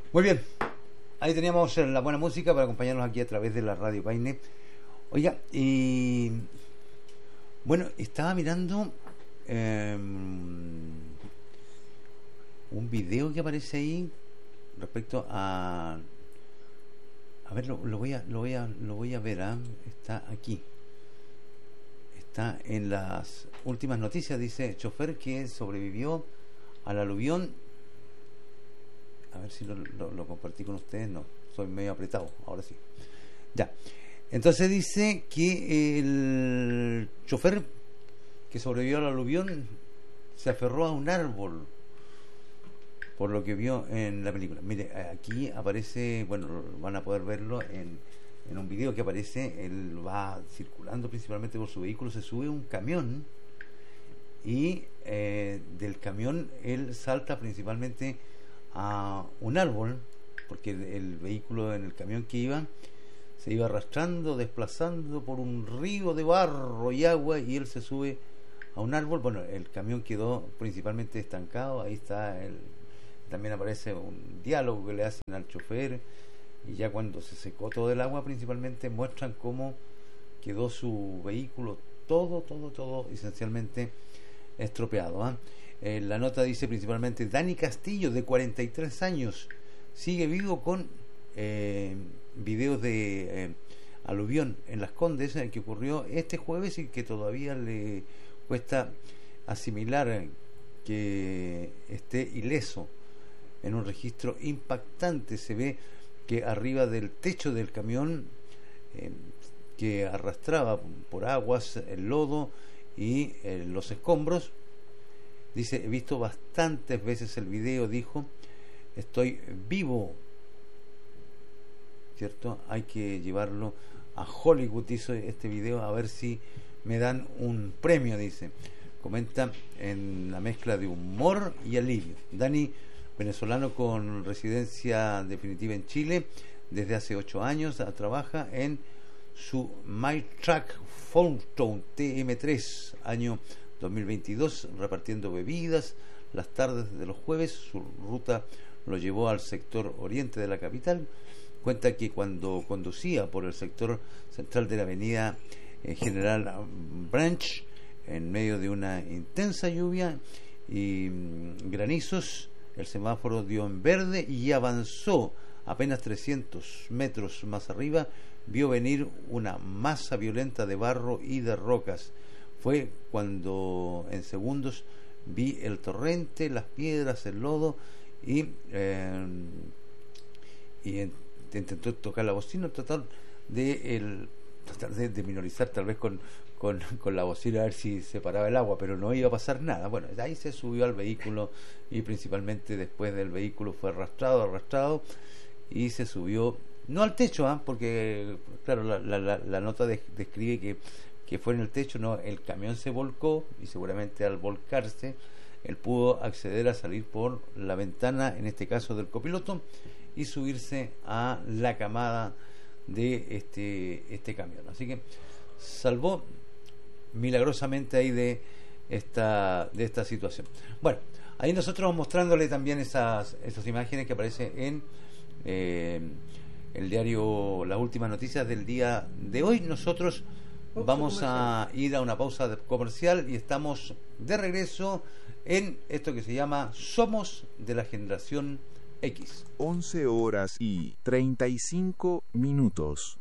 Muy bien, ahí teníamos la buena música para acompañarnos aquí a través de la Radio Paine. Oiga, y bueno, estaba mirando un video que aparece ahí respecto a ver, lo voy a ver, ¿ah? Está aquí. Está en las últimas noticias, dice chofer que sobrevivió al aluvión. A ver si lo compartí con ustedes. No, soy medio apretado, ahora sí. Ya. Entonces dice que el chofer que sobrevivió al aluvión se aferró a un árbol, por lo que vio en la película. Mire, aquí aparece, bueno, van a poder verlo en un video que aparece. Él va circulando principalmente por su vehículo, se sube a un camión y del camión él salta principalmente a un árbol, porque el vehículo en el camión que iba se iba arrastrando, desplazando por un río de barro y agua, y él se sube a un árbol. Bueno, el camión quedó principalmente estancado. Ahí está también aparece un diálogo que le hacen al chofer, y ya cuando se secó todo el agua principalmente muestran cómo quedó su vehículo todo esencialmente estropeado, ¿eh? La nota dice principalmente: Dani Castillo, de 43 años, sigue vivo con videos de aluvión en Las Condes, que ocurrió este jueves y que todavía le cuesta asimilar que esté ileso. En un registro impactante se ve que arriba del techo del camión, que arrastraba por aguas el lodo y los escombros, dice: he visto bastantes veces el video, dijo, estoy vivo, ¿cierto? Hay que llevarlo a Hollywood, hizo este video, a ver si me dan un premio, dice. Comenta en la mezcla de humor y alivio. Dani, venezolano con residencia definitiva en Chile desde hace 8 años, trabaja en su My Truck Folkestone TM3 año 2022, repartiendo bebidas las tardes de los jueves. Su ruta lo llevó al sector oriente de la capital. Cuenta que cuando conducía por el sector central de la avenida General Branch, en medio de una intensa lluvia y granizos, el semáforo dio en verde y avanzó. Apenas 300 metros más arriba vio venir una masa violenta de barro y de rocas. Fue cuando en segundos vi el torrente, las piedras, el lodo, y intentó tocar la bocina, tratar de minorizar tal vez con la bocina, a ver si se paraba el agua, pero no iba a pasar nada. Bueno, ahí se subió al vehículo y principalmente después del vehículo fue arrastrado y se subió, no al techo, porque claro, la nota describe que fue en el techo. No, el camión se volcó y seguramente al volcarse él pudo acceder a salir por la ventana, en este caso del copiloto, y subirse a la camada de este camión. Así que salvó milagrosamente ahí de esta situación. Bueno, ahí nosotros mostrándole también esas imágenes que aparecen en el diario Las Últimas Noticias del día de hoy. Nosotros vamos a ir a una pausa comercial y estamos de regreso en esto que se llama Somos de la Generación X. 11 horas y 35 minutos.